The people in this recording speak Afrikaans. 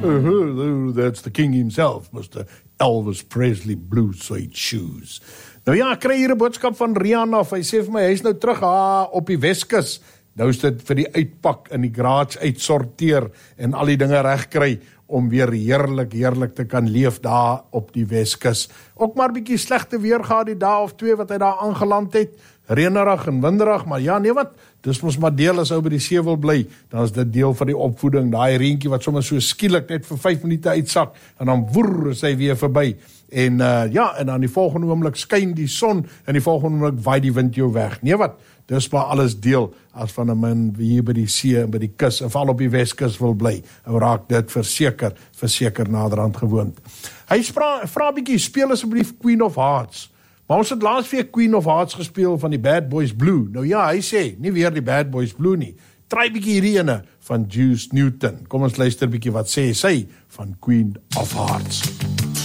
That's the king himself, Mr. Elvis Presley Blue Suede Shoes. Nou ja, ek kry hier 'n boodskap van Rihanna, hy sê vir my, hy is nou terug op die Weskus. Nou is dit vir die uitpak in die garage uitsorteer en al die dinge reg kry om weer heerlik te kan leef daar op die Weskus. Ook maar bietjie slegte weer gehad die dag of 2 wat hy daar aangeland het. Reënerig en winderig, maar ja, nee wat, dis mos maar deel as ou by die see wil bly, dan is dit deel van die opvoeding, daai reentjie wat sommer so skielik net vir 5 minute uitsak, en dan woer is hy weer verby, en en dan die volgende oomblik skyn die son, en die volgende oomblik waai die wind jou weg, nee wat, dis maar alles deel, as van 'n man hier by die see, en by die kus, en val op die Weskus wil bly, en raak dit verseker naderhand gewoond. Hy vra bietjie, speel asseblief Queen of Hearts. Maar ons het laas weer Queen of Hearts gespeel van die Bad Boys Blue. Nou ja, hy sê, nie weer die Bad Boys Blue nie. Try bietjie hierdie ene van Juice Newton. Kom ons luister bietjie wat sê sy van Queen of Hearts.